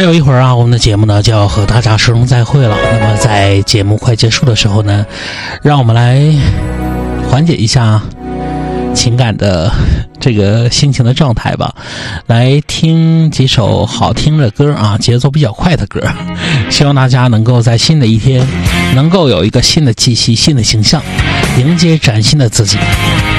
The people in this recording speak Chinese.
有一会儿啊，我们的节目呢就要和大家说声再会了。那么在节目快结束的时候呢，让我们来缓解一下情感的这个心情的状态吧，来听几首好听的歌啊，节奏比较快的歌。希望大家能够在新的一天能够有一个新的气息、新的形象，迎接崭新的自己。